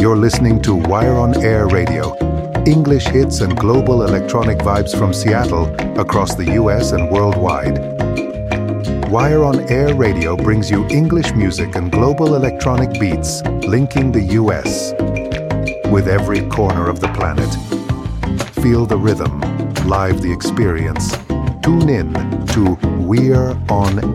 You're listening to Wire on Air Radio, English hits and global electronic vibes from Seattle across the US and worldwide. Wire on Air Radio brings you English music and global electronic beats linking the US with every corner of the planet. Feel the rhythm, live the experience. Tune in to We're on